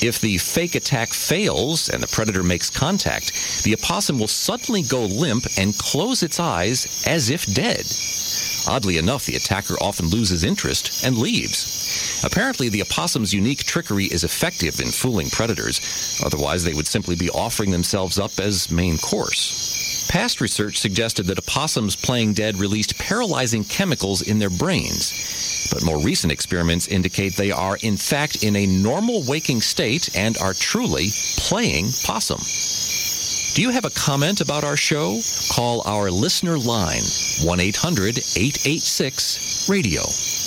If the fake attack fails and the predator makes contact, the opossum will suddenly go limp and close its eyes as if dead. Oddly enough, the attacker often loses interest and leaves. Apparently, the opossum's unique trickery is effective in fooling predators. Otherwise, they would simply be offering themselves up as main course. Past research suggested that opossums playing dead released paralyzing chemicals in their brains. But more recent experiments indicate they are, in fact, in a normal waking state and are truly playing possum. Do you have a comment about our show? Call our listener line, 1-800-886-RADIO.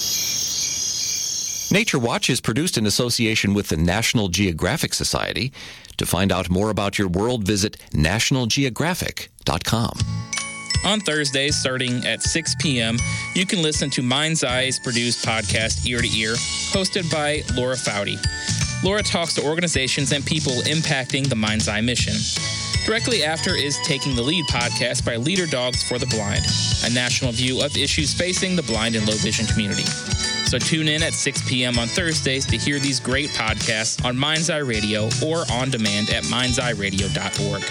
Nature Watch is produced in association with the National Geographic Society. To find out more about your world, visit nationalgeographic.com. On Thursdays, starting at 6 p.m., you can listen to Mind's Eye's produced podcast, Ear to Ear, hosted by Laura Foudy. Laura talks to organizations and people impacting the Mind's Eye mission. Directly after is Taking the Lead podcast by Leader Dogs for the Blind, a national view of issues facing the blind and low vision community. So tune in at 6 p.m. on Thursdays to hear these great podcasts on Mind's Eye Radio or on demand at mindseyeradio.org.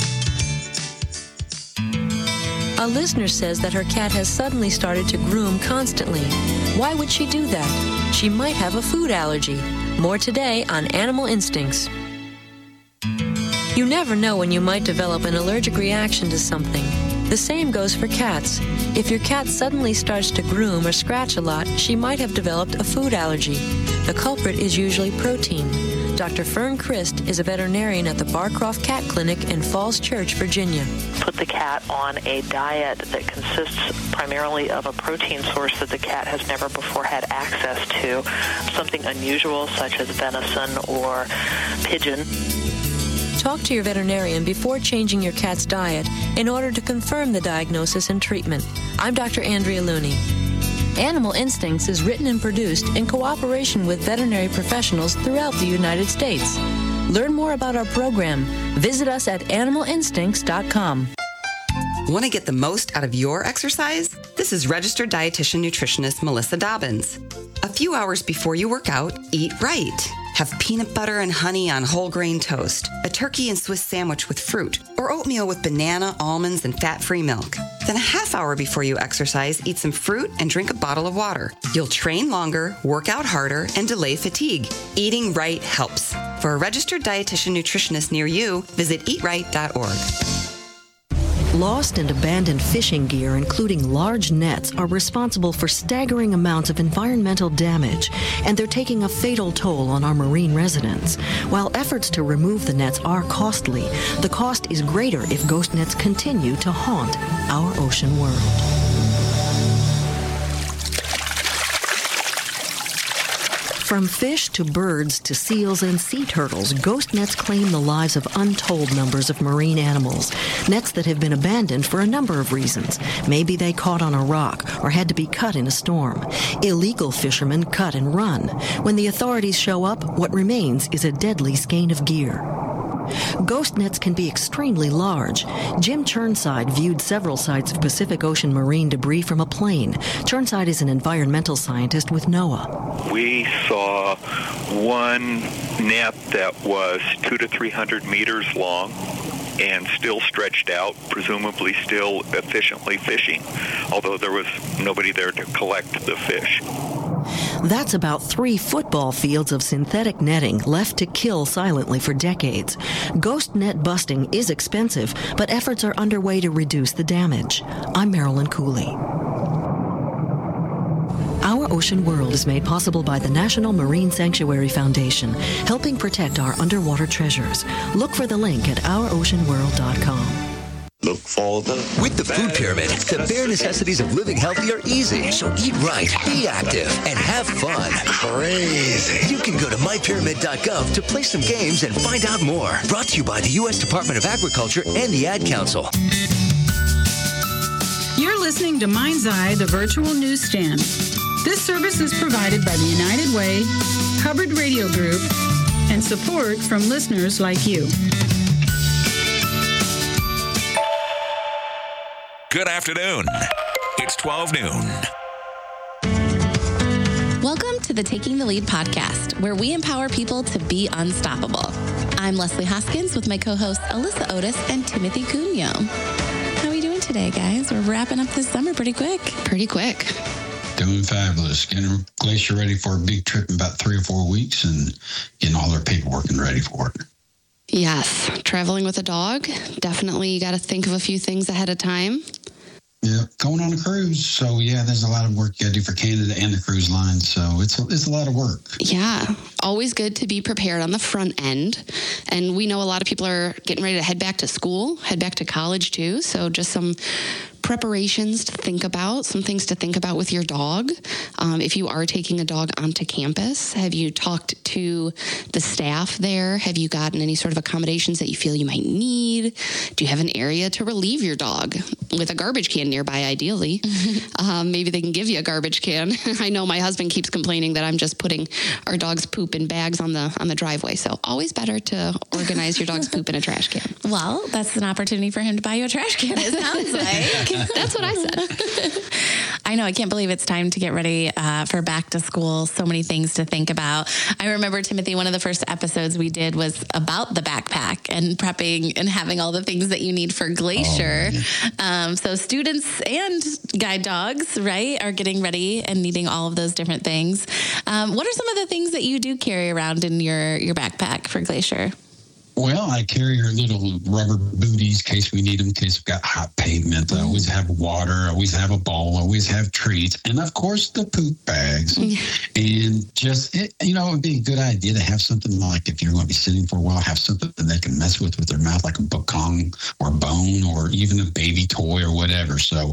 A listener says that her cat has suddenly started to groom constantly. Why would she do that? She might have a food allergy. More today on Animal Instincts. You never know when you might develop an allergic reaction to something. The same goes for cats. If your cat suddenly starts to groom or scratch a lot, she might have developed a food allergy. The culprit is usually protein. Dr. Fern Christ is a veterinarian at the Barcroft Cat Clinic in Falls Church, Virginia. Put the cat on a diet that consists primarily of a protein source that the cat has never before had access to, something unusual such as venison or pigeon. Talk to your veterinarian before changing your cat's diet in order to confirm the diagnosis and treatment. I'm Dr. Andrea Looney. Animal Instincts is written and produced in cooperation with veterinary professionals throughout the United States. Learn more about our program. Visit us at animalinstincts.com. Want to get the most out of your exercise? This is registered dietitian nutritionist Melissa Dobbins. A few hours before you work out, eat right. Have peanut butter and honey on whole grain toast, a turkey and Swiss sandwich with fruit, or oatmeal with banana, almonds, and fat-free milk. Then a half hour before you exercise, eat some fruit and drink a bottle of water. You'll train longer, work out harder, and delay fatigue. Eating right helps. For a registered dietitian nutritionist near you, visit eatright.org. Lost and abandoned fishing gear, including large nets, are responsible for staggering amounts of environmental damage, and they're taking a fatal toll on our marine residents. While efforts to remove the nets are costly, the cost is greater if ghost nets continue to haunt our ocean world. From fish to birds to seals and sea turtles, ghost nets claim the lives of untold numbers of marine animals. Nets that have been abandoned for a number of reasons. Maybe they caught on a rock or had to be cut in a storm. Illegal fishermen cut and run. When the authorities show up, what remains is a deadly skein of gear. Ghost nets can be extremely large. Jim Churnside viewed several sites of Pacific Ocean marine debris from a plane. Churnside is an environmental scientist with NOAA. We saw one net that was 200 to 300 meters long and still stretched out, presumably still efficiently fishing, although there was nobody there to collect the fish. That's about 3 football fields of synthetic netting left to kill silently for decades. Ghost net busting is expensive, but efforts are underway to reduce the damage. I'm Marilyn Cooley. Our Ocean World is made possible by the National Marine Sanctuary Foundation, helping protect our underwater treasures. Look for the link at ouroceanworld.com. Look for the... With the Food Pyramid, the bare necessities of living healthy are easy. So eat right, be active, and have fun. Crazy. You can go to mypyramid.gov to play some games and find out more. Brought to you by the U.S. Department of Agriculture and the Ad Council. You're listening to Mind's Eye, the virtual newsstand. This service is provided by the United Way, Hubbard Radio Group, and support from listeners like you. Good afternoon. It's 12 noon. Welcome to the Taking the Lead podcast, where we empower people to be unstoppable. I'm Leslie Hoskins with my co-hosts Alyssa Otis and Timothy Cunio. How are we doing today, guys? We're wrapping up this summer pretty quick. Doing fabulous. Getting Glacier ready for a big trip in about 3 or 4 weeks and getting all their paperwork and ready for it. Yes, traveling with a dog. Definitely you got to think of a few things ahead of time. Yeah, going on a cruise. So, yeah, there's a lot of work you got to do for Canada and the cruise line. So it's a lot of work. Yeah, always good to be prepared on the front end. And we know a lot of people are getting ready to head back to school, head back to college too. So just some preparations to think about, some things to think about with your dog. If you are taking a dog onto campus, have you talked to the staff there? Have you gotten any sort of accommodations that you feel you might need? Do you have an area to relieve your dog with a garbage can nearby, ideally? Maybe they can give you a garbage can. I know my husband keeps complaining that I'm just putting our dog's poop in bags on the driveway. So always better to organize your dog's poop in a trash can. Well, that's an opportunity for him to buy you a trash can, it sounds like. That's what I said. I know. I can't believe it's time to get ready for back to school. So many things to think about. I remember, Timothy, one of the first episodes we did was about the backpack and prepping and having all the things that you need for Glacier. So students and guide dogs, right, are getting ready and needing all of those different things. What are some of the things that you do carry around in your backpack for Glacier? Well, I carry our little rubber booties in case we need them, in case we've got hot pavement. I always have water. I always have a bowl. I always have treats. And, of course, the poop bags. And just, it would be a good idea to have something like, if you're going to be sitting for a while, have something that they can mess with their mouth, like a bokong or a bone or even a baby toy or whatever. So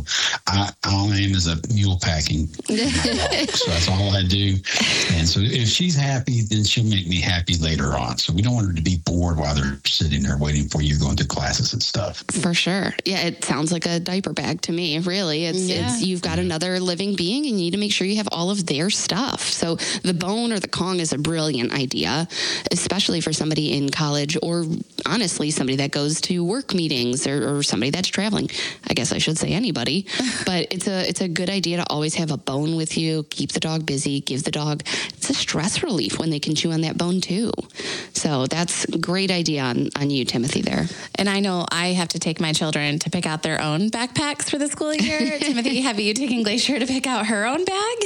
all I am is a mule packing. So that's all I do. And so if she's happy, then she'll make me happy later on. So we don't want her to be bored while they're sitting there waiting for you going to classes and stuff. For sure. Yeah, it sounds like a diaper bag to me, really. It's you've got another living being and you need to make sure you have all of their stuff. So the bone or the Kong is a brilliant idea, especially for somebody in college or honestly somebody that goes to work meetings or somebody that's traveling. I guess I should say anybody. But it's a good idea to always have a bone with you, keep the dog busy, give the dog, it's a stress relief when they can chew on that bone too. So that's a great idea on you, Timothy, there. And I know I have to take my children to pick out their own backpacks for the school year. Timothy, have you taken Glacier to pick out her own bag?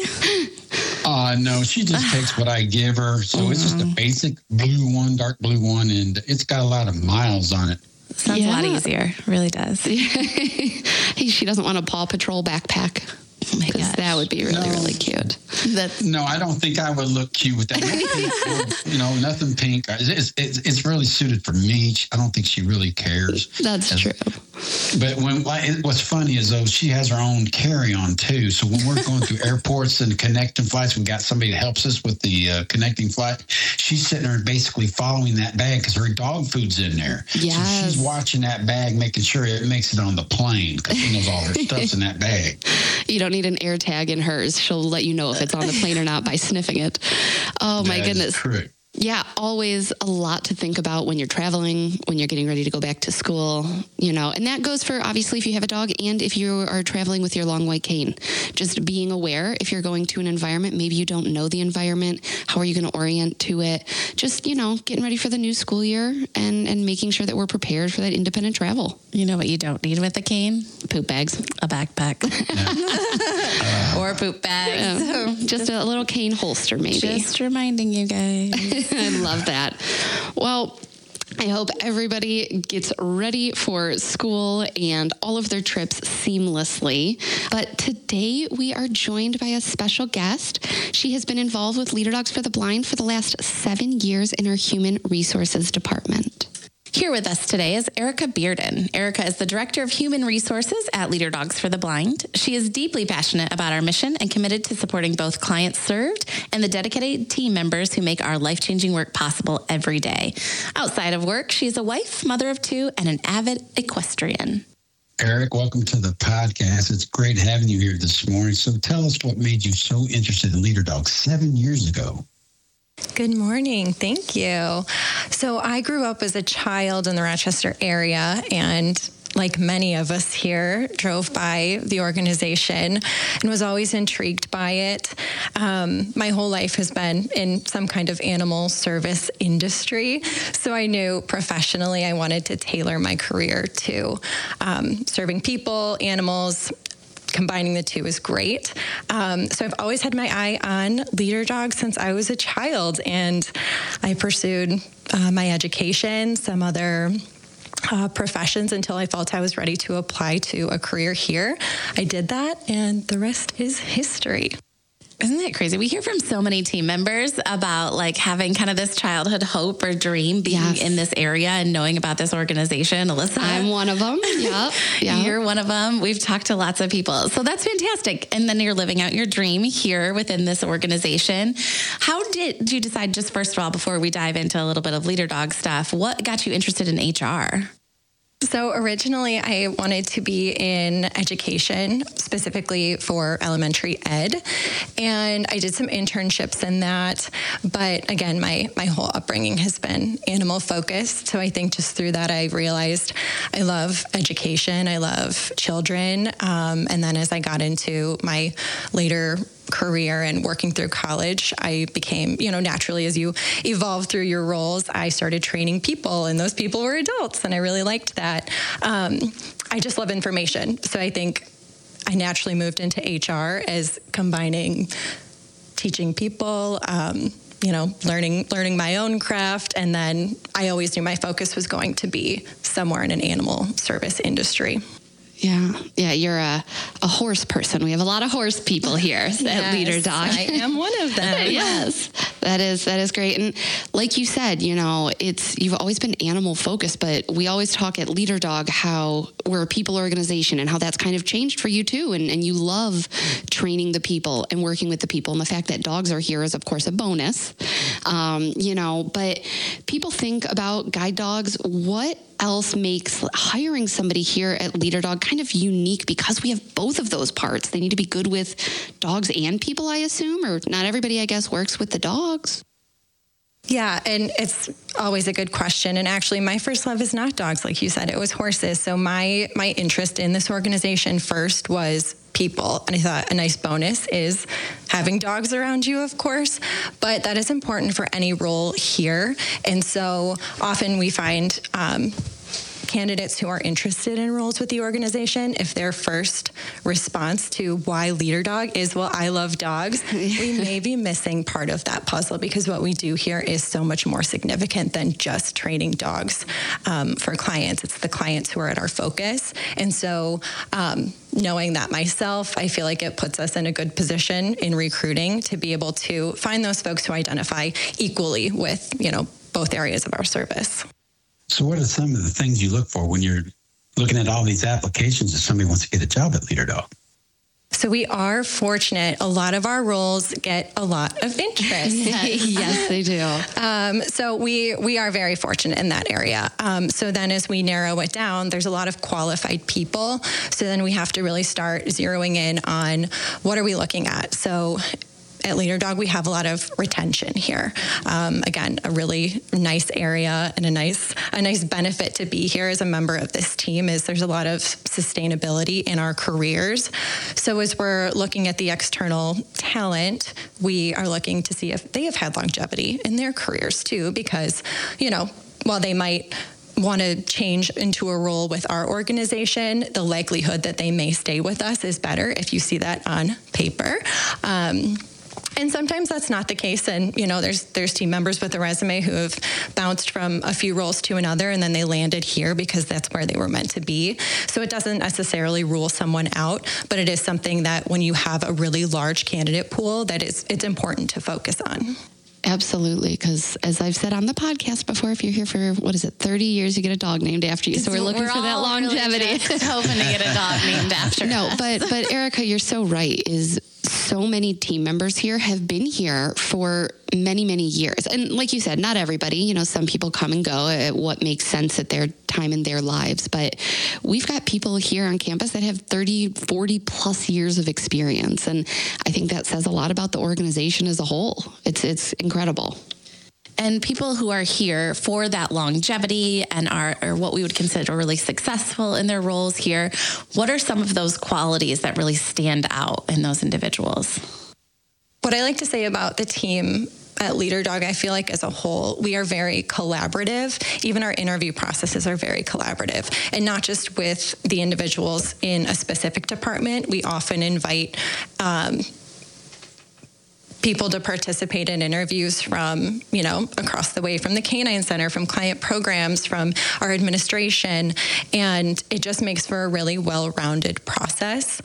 No, she just takes what I give her. So it's just a basic blue one, dark blue one, and it's got a lot of miles on it. Sounds a lot easier. It really does. She doesn't want a Paw Patrol backpack. Oh my gosh. That would be really cute. No, I don't think I would look cute with that. Nothing pink. It's really suited for me. I don't think she really cares. That's true. But what's funny is, though, she has her own carry-on, too. So when we're going through airports and connecting flights, we got somebody that helps us with the connecting flight. She's sitting there basically following that bag because her dog food's in there. Yes. So she's watching that bag, making sure it makes it on the plane because she knows all her stuff's in that bag. You don't need an air tag in hers. She'll let you know if it's on the plane or not by sniffing it. Oh, my goodness. Correct. Yeah, always a lot to think about when you're traveling, when you're getting ready to go back to school, and that goes for obviously if you have a dog and if you are traveling with your long white cane. Just being aware if you're going to an environment, maybe you don't know the environment, how are you going to orient to it? Just, getting ready for the new school year and making sure that we're prepared for that independent travel. You know what you don't need with a cane? Poop bags. A backpack. Or poop bags. Yeah. Just a little cane holster, maybe. Just reminding you guys. I love that. Well, I hope everybody gets ready for school and all of their trips seamlessly. But today we are joined by a special guest. She has been involved with Leader Dogs for the Blind for the last 7 years in our Human Resources Department. Here with us today is Erica Bearden. Erica is the Director of Human Resources at Leader Dogs for the Blind. She is deeply passionate about our mission and committed to supporting both clients served and the dedicated team members who make our life-changing work possible every day. Outside of work, she is a wife, mother of 2, and an avid equestrian. Eric, welcome to the podcast. It's great having you here this morning. So tell us what made you so interested in Leader Dogs 7 years ago. Good morning. Thank you. So I grew up as a child in the Rochester area, and like many of us here, drove by the organization and was always intrigued by it. My whole life has been in some kind of animal service industry, so I knew professionally I wanted to tailor my career to serving people, animals. Combining the two is great. So I've always had my eye on leader dogs since I was a child, and I pursued my education, some other professions until I felt I was ready to apply to a career here. I did that, and the rest is history. Isn't that crazy? We hear from so many team members about like having kind of this childhood hope or dream being in this area and knowing about this organization. Alyssa, I'm one of them. Yep. You're one of them. We've talked to lots of people. So that's fantastic. And then you're living out your dream here within this organization. How did you decide, just first of all, before we dive into a little bit of leader dog stuff, what got you interested in HR? So originally I wanted to be in education, specifically for elementary ed. And I did some internships in that. But again, my whole upbringing has been animal focused. So I think just through that, I realized I love education. I love children. And then as I got into my later career and working through college, I became, naturally as you evolve through your roles, I started training people, and those people were adults, and I really liked that. I just love information. So I think I naturally moved into HR as combining teaching people, learning my own craft. And then I always knew my focus was going to be somewhere in an animal service industry. Yeah, you're a horse person. We have a lot of horse people here at Leader Dog. I am one of them. Yes, that is great. And like you said, you've always been animal focused, but we always talk at Leader Dog how we're a people organization and how that's kind of changed for you too. And you love training the people and working with the people. And the fact that dogs are here is, of course, a bonus. But people think about guide dogs. What else makes hiring somebody here at Leader Dog kind of unique, because we have both of those parts? They need to be good with dogs and people, I assume, or not everybody, I guess, works with the dogs. Yeah, and it's always a good question. And actually, my first love is not dogs, like you said, it was horses. So my interest in this organization first was people. And I thought a nice bonus is having dogs around you, of course, but that is important for any role here. And so often we find candidates who are interested in roles with the organization, if their first response to why Leader Dog is, well, I love dogs, we may be missing part of that puzzle, because what we do here is so much more significant than just training dogs for clients. It's the clients who are at our focus. And so knowing that myself, I feel like it puts us in a good position in recruiting to be able to find those folks who identify equally with, both areas of our service. So what are some of the things you look for when you're looking at all these applications if somebody wants to get a job at Leader Dog? So we are fortunate. A lot of our roles get a lot of interest. Yes, they do. So we are very fortunate in that area. So then as we narrow it down, there's a lot of qualified people. So then we have to really start zeroing in on what are we looking at. So at Leader Dog, we have a lot of retention here. Again, a really nice area and a nice benefit to be here as a member of this team is there's a lot of sustainability in our careers. So as we're looking at the external talent, we are looking to see if they have had longevity in their careers too, because, while they might want to change into a role with our organization, the likelihood that they may stay with us is better if you see that on paper. And sometimes that's not the case. And, there's team members with a resume who have bounced from a few roles to another, and then they landed here because that's where they were meant to be. So it doesn't necessarily rule someone out, but it is something that when you have a really large candidate pool, it's important to focus on. Absolutely, because as I've said on the podcast before, if you're here for, 30 years, you get a dog named after you. So we're looking for that longevity. Really just hoping to get a dog named after us. But Erica, you're so right, so many team members here have been here for many, many years. And like you said, not everybody, some people come and go at what makes sense at their time in their lives. But we've got people here on campus that have 30, 40 plus years of experience. And I think that says a lot about the organization as a whole. It's incredible. And people who are here for that longevity and are what we would consider really successful in their roles here, what are some of those qualities that really stand out in those individuals? What I like to say about the team at Leader Dog, I feel like as a whole, we are very collaborative. Even our interview processes are very collaborative, and not just with the individuals in a specific department. We often invite people to participate in interviews from, across the way, from the Canine Center, from client programs, from our administration, and it just makes for a really well-rounded process.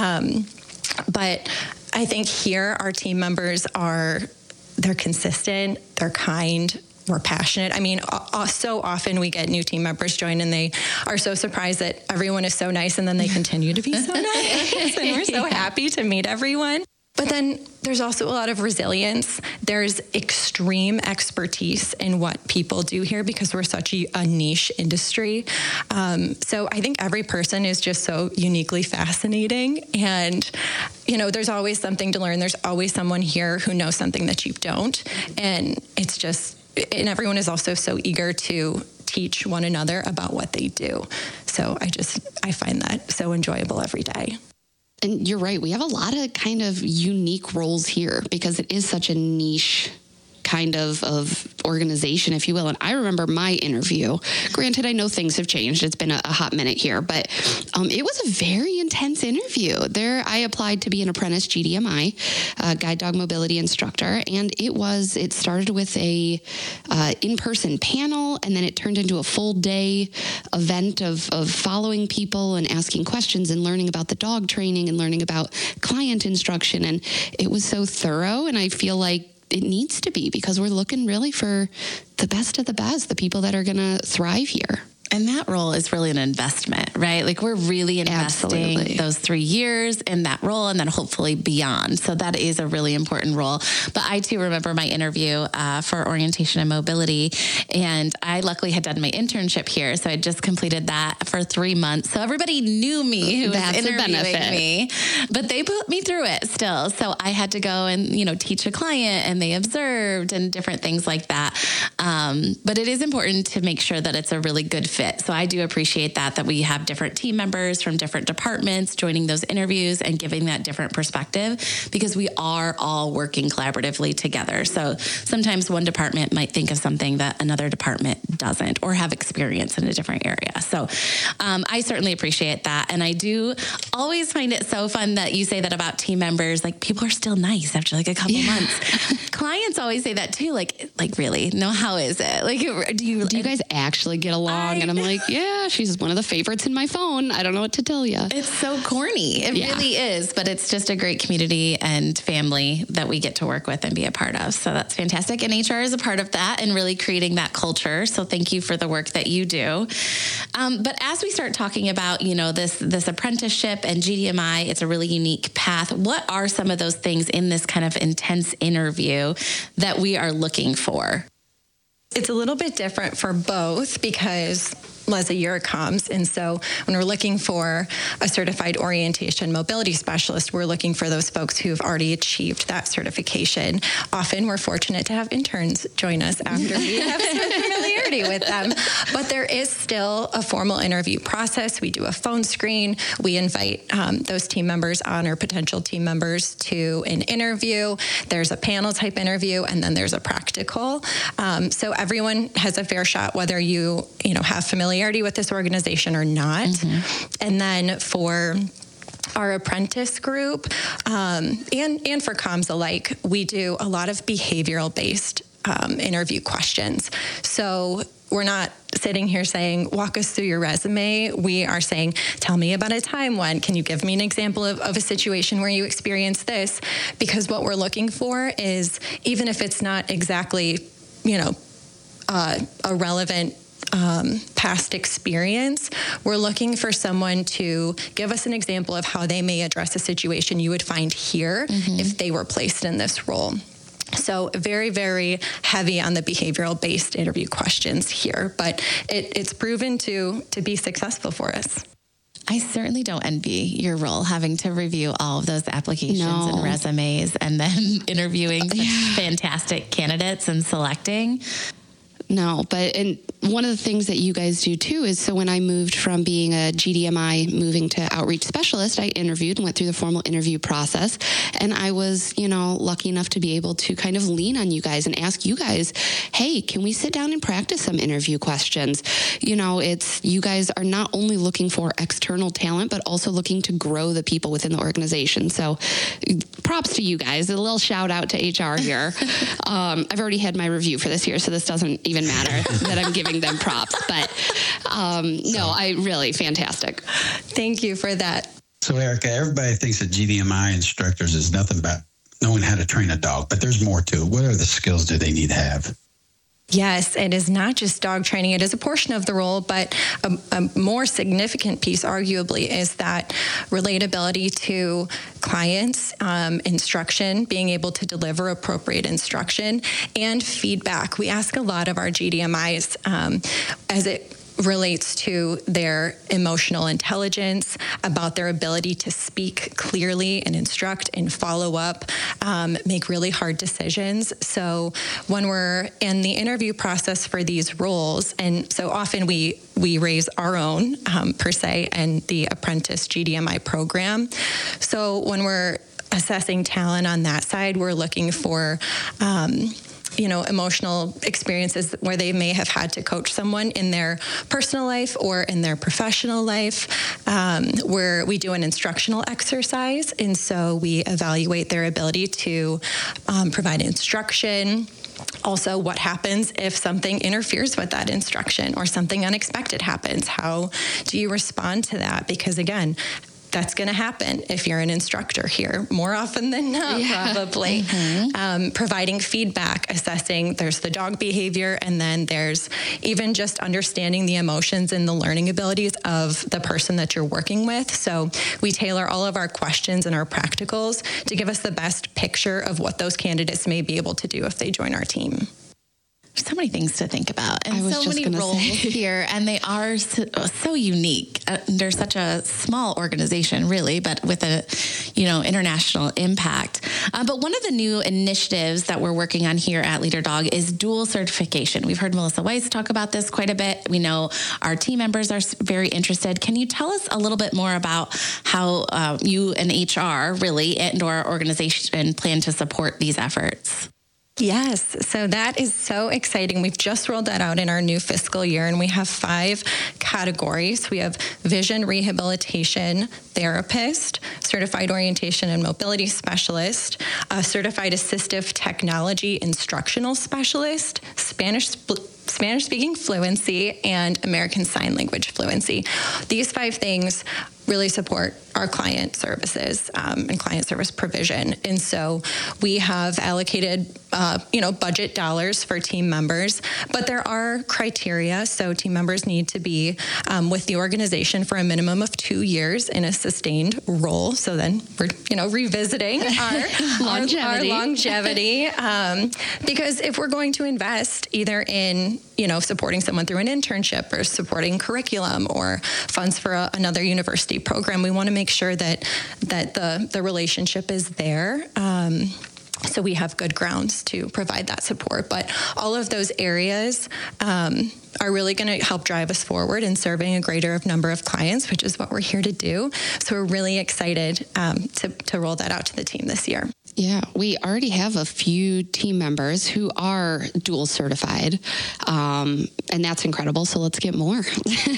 But I think here our team members they're consistent, they're kind, we're passionate. I mean, so often we get new team members join and they are so surprised that everyone is so nice, and then they continue to be so nice. And we're so happy to meet everyone. But then there's also a lot of resilience. There's extreme expertise in what people do here because we're such a niche industry. So I think every person is just so uniquely fascinating. And, there's always something to learn. There's always someone here who knows something that you don't. And and everyone is also so eager to teach one another about what they do. So I find that so enjoyable every day. And you're right. We have a lot of kind of unique roles here because it is such a niche kind of organization, if you will. And I remember my interview. Granted, I know things have changed. It's been a hot minute here, but it was a very intense interview. There, I applied to be an apprentice GDMI, guide dog mobility instructor, and it started with a in-person panel, and then it turned into a full day event of following people and asking questions and learning about the dog training and learning about client instruction. And it was so thorough, and I feel like it needs to be because we're looking really for the best of the best, the people that are going to thrive here. And that role is really an investment, right? Like we're really investing those 3 years in that role and then hopefully beyond. So that is a really important role. But I too remember my interview for orientation and mobility. And I luckily had done my internship here. So I just completed that for 3 months. So everybody knew me who was interviewing me, but they put me through it still. So I had to go and, teach a client and they observed and different things like that. But it is important to make sure that it's a really good fit. So I do appreciate that we have different team members from different departments joining those interviews and giving that different perspective because we are all working collaboratively together. So sometimes one department might think of something that another department doesn't or have experience in a different area. So I certainly appreciate that. And I do always find it so fun that you say that about team members, like people are still nice after like a couple months. Clients always say that too. Like really? No, how is it? Like, do you guys actually get along? And I'm like, yeah, she's one of the favorites in my phone. I don't know what to tell you. It's so corny. It really is, but it's just a great community and family that we get to work with and be a part of. So that's fantastic. And HR is a part of that and really creating that culture. So thank you for the work that you do. But as we start talking about, this apprenticeship and GDMI, it's a really unique path. What are some of those things in this kind of intense interview that we are looking for? It's a little bit different for both because as a year comes. And so when we're looking for a certified orientation mobility specialist, we're looking for those folks who have already achieved that certification. Often we're fortunate to have interns join us after we have some familiarity with them. But there is still a formal interview process. We do a phone screen. We invite those team members on or potential team members to an interview. There's a panel type interview, and then there's a practical. So everyone has a fair shot, whether you have familiarity with this organization or not. Mm-hmm. And then for our apprentice group and for comms alike, we do a lot of behavioral-based interview questions. So we're not sitting here saying, walk us through your resume. We are saying, tell me about a time when. Can you give me an example of a situation where you experienced this? Because what we're looking for is, even if it's not exactly, a relevant past experience, we're looking for someone to give us an example of how they may address a situation you would find here if they were placed in this role. So very, very heavy on the behavioral-based interview questions here, but it's proven to be successful for us. I certainly don't envy your role, having to review all of those applications and resumes and then interviewing such fantastic candidates and selecting. No, and one of the things that you guys do too is, so when I moved from being a GDMI moving to outreach specialist, I interviewed and went through the formal interview process. And I was, lucky enough to be able to kind of lean on you guys and ask you guys, hey, can we sit down and practice some interview questions? It's, you guys are not only looking for external talent, but also looking to grow the people within the organization. So props to you guys. A little shout out to HR here. I've already had my review for this year, so this doesn't even matter that I'm giving them props, but I really fantastic. Thank you for that. So Erica, everybody thinks that GDMI instructors is nothing but knowing how to train a dog, but there's more to it. What are the skills do they need to have? Yes, it is not just dog training. It is a portion of the role, but a more significant piece, arguably, is that relatability to clients, instruction, being able to deliver appropriate instruction, and feedback. We ask a lot of our GDMIs as it relates to their emotional intelligence, about their ability to speak clearly and instruct and follow up, make really hard decisions. So when we're in the interview process for these roles, and so often we raise our own per se and the apprentice GDMI program. So when we're assessing talent on that side, we're looking for emotional experiences where they may have had to coach someone in their personal life or in their professional life, where we do an instructional exercise. And so we evaluate their ability to provide instruction. Also, what happens if something interferes with that instruction or something unexpected happens? How do you respond to that? Because again, that's going to happen if you're an instructor here, more often than not, probably. Mm-hmm. Providing feedback, assessing, there's the dog behavior, and then there's even just understanding the emotions and the learning abilities of the person that you're working with. So we tailor all of our questions and our practicals to give us the best picture of what those candidates may be able to do if they join our team. So many things to think about, and so many roles here, and they are so unique. They're such a small organization, really, but with a, international impact. But one of the new initiatives that we're working on here at Leader Dog is dual certification. We've heard Melissa Weiss talk about this quite a bit. We know our team members are very interested. Can you tell us a little bit more about how you and HR really and our organization plan to support these efforts? Yes, so that is so exciting. We've just rolled that out in our new fiscal year, and we have 5 categories. We have vision rehabilitation therapist, certified orientation and mobility specialist, a certified assistive technology instructional specialist, Spanish-speaking fluency, and American Sign Language fluency. These 5 things really support our client services and client service provision. And so we have allocated, budget dollars for team members, but there are criteria. So team members need to be with the organization for a minimum of 2 years in a sustained role. So then we're, revisiting our longevity. Because if we're going to invest either in, supporting someone through an internship or supporting curriculum or funds for another university program, we want to make sure that the relationship is there. So we have good grounds to provide that support. But all of those areas are really going to help drive us forward in serving a greater number of clients, which is what we're here to do. So we're really excited to roll that out to the team this year. Yeah, we already have a few team members who are dual certified, and that's incredible. So let's get more.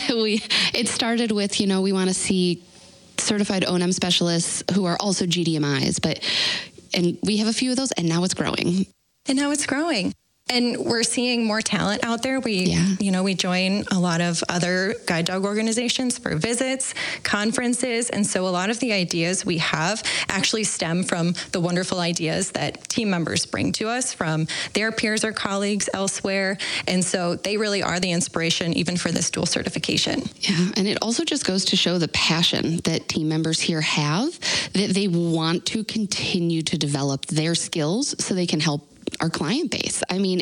It started with, we want to see certified O&M specialists who are also GDMIs, and we have a few of those, and now it's growing. And we're seeing more talent out there. We join a lot of other guide dog organizations for visits, conferences. And so a lot of the ideas we have actually stem from the wonderful ideas that team members bring to us from their peers or colleagues elsewhere. And so they really are the inspiration even for this dual certification. Yeah. And it also just goes to show the passion that team members here have, that they want to continue to develop their skills so they can help our client base. I mean,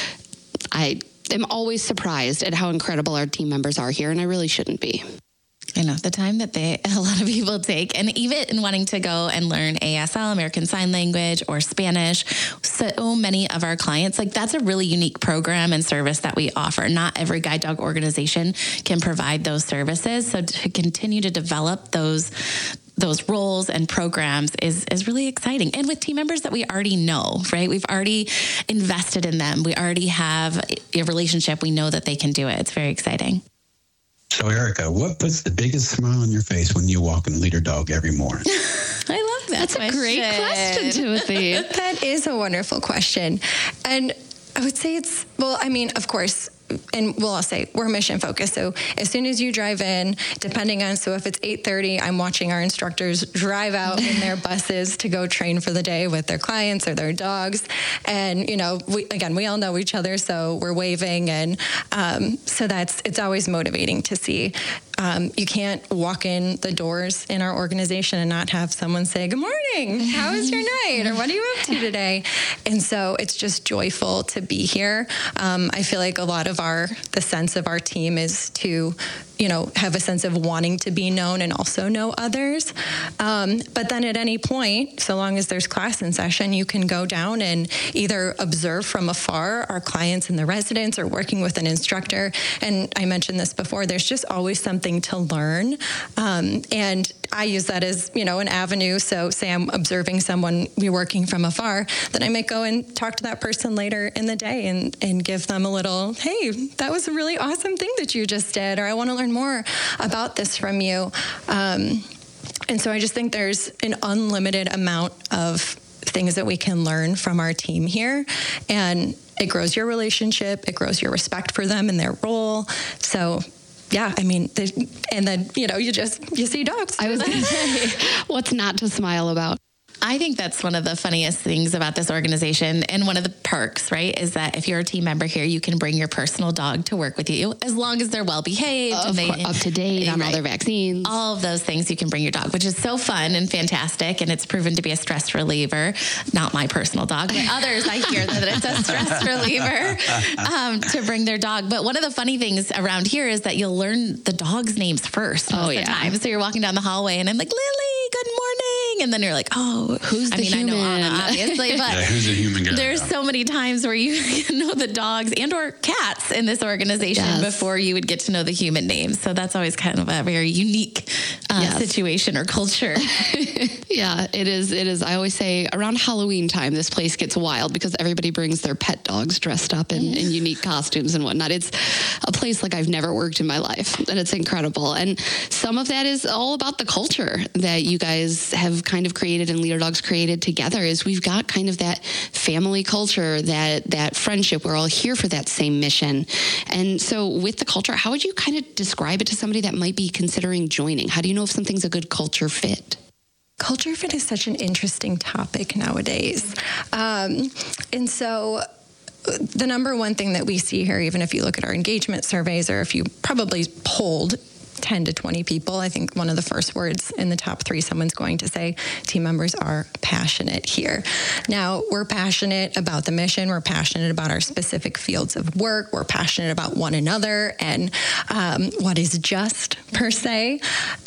I am always surprised at how incredible our team members are here, and I really shouldn't be. the time that a lot of people take, and even in wanting to go and learn ASL, American Sign Language, or Spanish. So many of our clients, that's a really unique program and service that we offer. Not every guide dog organization can provide those services. So to continue to develop those roles and programs is really exciting. And with team members that we already know, right? We've already invested in them. We already have a relationship. We know that they can do it. It's very exciting. So, Erica, what puts the biggest smile on your face when you walk in Leader Dog every morning? I love that. That's a great question, Timothy. That is a wonderful question. And I would say of course, and we'll all say we're mission focused. So as soon as you drive in, depending on, so if it's 8:30, I'm watching our instructors drive out in their buses to go train for the day with their clients or their dogs. And, we all know each other, so we're waving. And so it's always motivating to see. You can't walk in the doors in our organization and not have someone say, "Good morning, how was your night?" or "What are you up to today?" And so it's just joyful to be here. I feel like a lot of the sense of our team is to, have a sense of wanting to be known and also know others. But then at any point, so long as there's class in session, you can go down and either observe from afar our clients and the residents, or working with an instructor. And I mentioned this before, there's just always something to learn. And I use that as, an avenue. So say I'm observing someone, we're working from afar, then I might go and talk to that person later in the day and give them a little, "Hey, that was a really awesome thing that you just did," or "I want to learn more about this from you." And so I just think there's an unlimited amount of things that we can learn from our team here. And it grows your relationship. It grows your respect for them and their role. So yeah, and then, you see dogs. I was going to say, what's not to smile about? I think that's one of the funniest things about this organization, and one of the perks, right, is that if you're a team member here, you can bring your personal dog to work with you, as long as they're well behaved, and up to date on all their vaccines, all of those things. You can bring your dog, which is so fun and fantastic, and it's proven to be a stress reliever. Not my personal dog, but others, I hear that it's a stress reliever to bring their dog. But one of the funny things around here is that you'll learn the dog's names first most of the time. So you're walking down the hallway, and I'm like, "Lily, good morning," and then you're like, "Oh, who's the human?" I know Anna, obviously, but who's the human guy? There's so many times where you know the dogs and or cats in this organization before you would get to know the human names. So that's always kind of a very unique situation or culture. Yeah, it is. I always say around Halloween time, this place gets wild because everybody brings their pet dogs dressed up in unique costumes and whatnot. It's a place like I've never worked in my life, and it's incredible. And some of that is all about the culture that you guys have kind of created and Leader Dogs created together. Is we've got kind of that family culture, that friendship. We're all here for that same mission. And so with the culture, how would you kind of describe it to somebody that might be considering joining? How do you know if something's a good culture fit? Culture fit is such an interesting topic nowadays. And so the number one thing that we see here, even if you look at our engagement surveys, or if you probably polled 10 to 20 people, I think one of the first words in the top 3 someone's going to say, team members are passionate here. Now, we're passionate about the mission. We're passionate about our specific fields of work. We're passionate about one another and what is just, per se.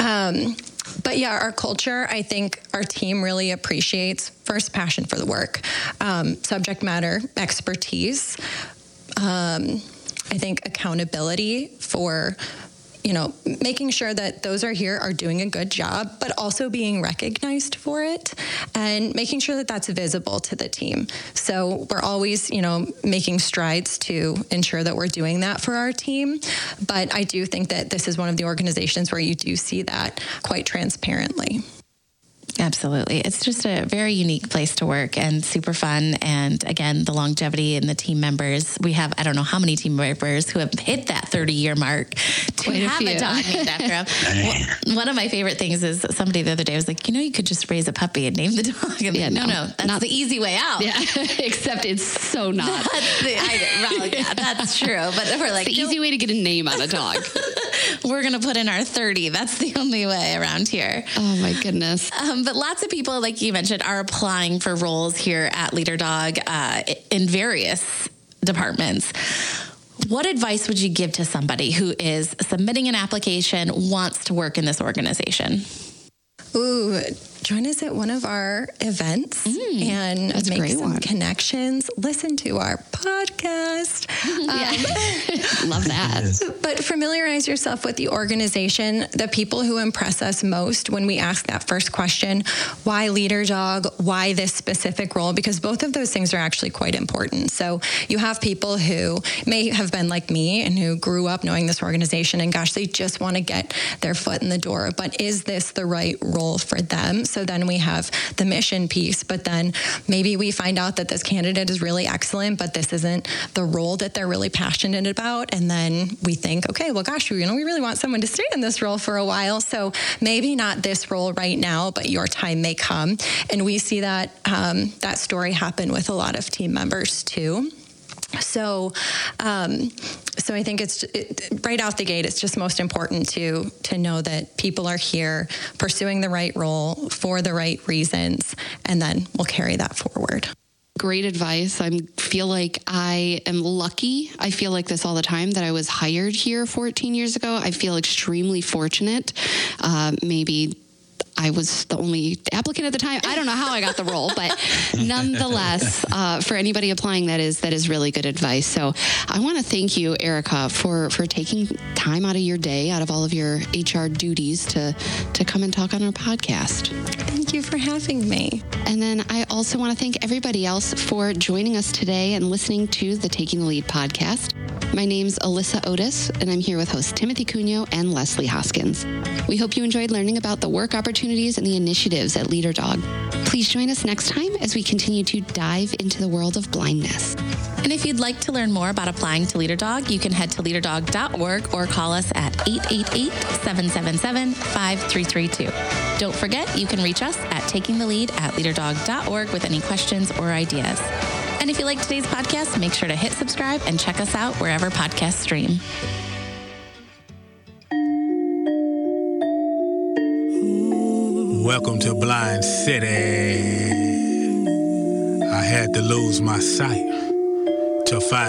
But yeah, our culture, I think our team really appreciates, first, passion for the work, subject matter expertise, I think accountability for making sure that those are here are doing a good job, but also being recognized for it and making sure that that's visible to the team. So we're always, making strides to ensure that we're doing that for our team. But I do think that this is one of the organizations where you do see that quite transparently. Absolutely. It's just a very unique place to work and super fun. And again, the longevity and the team members. We have, I don't know how many team members who have hit that 30-year mark to have a dog named after them. One of my favorite things is somebody the other day was like, you could just raise a puppy and name the dog. And no, that's not the easy way out. Yeah, except it's so not. That's true. But we're like, it's the easy way to get a name on a dog. We're going to put in our 30. That's the only way around here. Oh, my goodness. But lots of people, like you mentioned, are applying for roles here at Leader Dog in various departments. What advice would you give to somebody who is submitting an application, wants to work in this organization? Ooh, join us at one of our events and make some connections. Listen to our podcast. Love that. But familiarize yourself with the organization, the people who impress us most when we ask that first question, why Leader Dog, why this specific role? Because both of those things are actually quite important. So you have people who may have been like me and who grew up knowing this organization and gosh, they just want to get their foot in the door. But is this the right role for them? So then we have the mission piece, but then maybe we find out that this candidate is really excellent, but this isn't the role that they're really passionate about. And then we think, okay, well, gosh, we really want someone to stay in this role for a while. So maybe not this role right now, but your time may come. And we see that that story happen with a lot of team members too. So I think it's right out the gate, it's just most important to know that people are here pursuing the right role for the right reasons, and then we'll carry that forward. Great advice. I feel like I am lucky. I feel like this all the time that I was hired here 14 years ago. I feel extremely fortunate. Maybe I was the only applicant at the time. I don't know how I got the role, but nonetheless, for anybody applying, that is really good advice. So I want to thank you, Erica, for taking time out of your day, out of all of your HR duties to come and talk on our podcast. Thank you for having me. And then I also want to thank everybody else for joining us today and listening to the Taking the Lead podcast. My name's Alyssa Otis, and I'm here with hosts Timothy Cunho and Leslie Hoskins. We hope you enjoyed learning about the work opportunities and the initiatives at Leader Dog. Please join us next time as we continue to dive into the world of blindness. And if you'd like to learn more about applying to Leader Dog, you can head to leaderdog.org or call us at 888-777-5332. Don't forget, you can reach us at takingthelead@leaderdog.org with any questions or ideas. And if you like today's podcast, make sure to hit subscribe and check us out wherever podcasts stream. Welcome to Blind City. I had to lose my sight to find